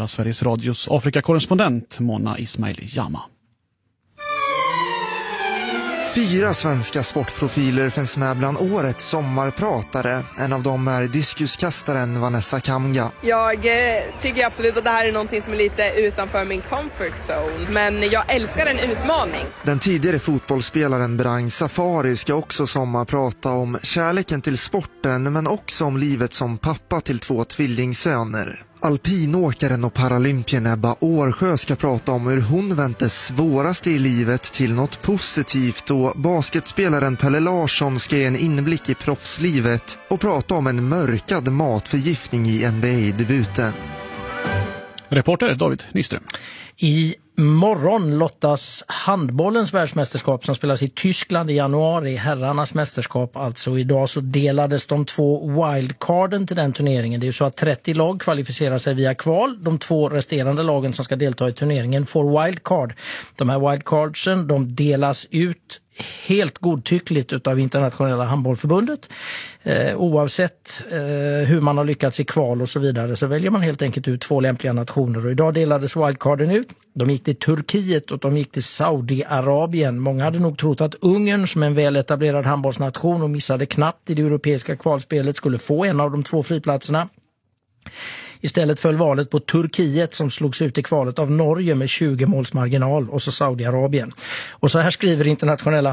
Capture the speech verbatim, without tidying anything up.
höra Sveriges Radios Afrika-korrespondent Mona Ismaili Jama. Fyra svenska sportprofiler finns med bland årets sommarpratare. En av dem är diskuskastaren Vanessa Kamga. Jag eh, tycker absolut att det här är någonting som är lite utanför min comfort zone. Men jag älskar en utmaning. Den tidigare fotbollsspelaren Brang Safari ska också sommarprata om kärleken till sporten, men också om livet som pappa till två tvillingsöner. Alpinåkaren och paralympien Ebba Årsjö ska prata om hur hon vänt det svåraste i livet till något positivt, och basketspelaren Pelle Larsson ska ge en inblick i proffslivet och prata om en mörkad matförgiftning i N B A-debuten. Reporter David Nyström. I morgon lottas handbollens världsmästerskap som spelas i Tyskland i januari, herrarnas mästerskap alltså. Idag så delades de två wildcarden till den turneringen. Det är ju så att trettio lag kvalificerar sig via kval. De två resterande lagen som ska delta i turneringen får wildcard. De här wildcardsen, de delas ut helt godtyckligt utav internationella handbollförbundet. Eh, oavsett eh, hur man har lyckats i kval och så vidare, så väljer man helt enkelt ut två lämpliga nationer. Och idag delades wildcarden ut. De gick till Turkiet och de gick till Saudiarabien. Många hade nog trott att Ungern, som är en väl etablerad handbollsnation och missade knappt i det europeiska kvalspelet, skulle få en av de två friplatserna. Istället föll valet på Turkiet, som slogs ut i kvalet av Norge med tjugo måls marginal, och så Saudiarabien. Och så här skriver internationella